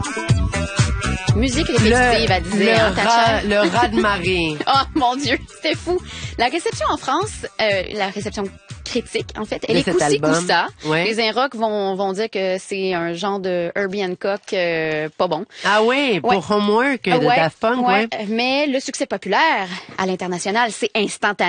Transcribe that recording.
Musique répétitive, elle disait, ta chère. Le raz-de-marée. Oh mon Dieu, c'était fou. La réception en France, la réception critique, en fait, elle est coussi-coussa. Ouais. Les Inrocks vont dire que c'est un genre de Herbie Hancock pas bon. Ah oui, pour Homework de Daft Punk, ouais. Mais le succès populaire à l'international, c'est instantané.